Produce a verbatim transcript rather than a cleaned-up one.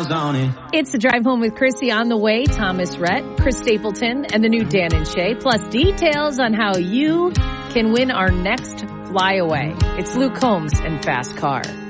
miles on it. It's the Drive Home with Chrissy. On the way, Thomas Rhett, Chris Stapleton, and the new Dan and Shay, plus details on how you can win our next flyaway. It's Luke Combs and Fast Car.